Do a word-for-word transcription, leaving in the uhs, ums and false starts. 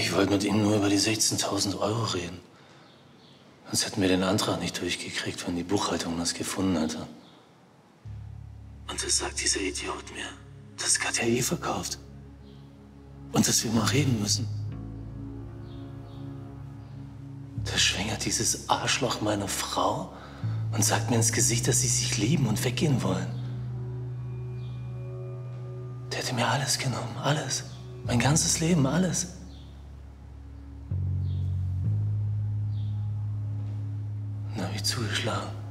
Ich wollte mit ihm nur über die sechzehntausend Euro reden. Sonst hätten wir den Antrag nicht durchgekriegt, wenn die Buchhaltung das gefunden hätte. Und das sagt dieser Idiot mir, dass Katja eh verkauft. Und dass wir mal reden müssen. Da schwängert dieses Arschloch meine Frau und sagt mir ins Gesicht, dass sie sich lieben und weggehen wollen. Der hätte mir alles genommen, alles. Mein ganzes Leben, alles. Dann habe ich zugeschlagen.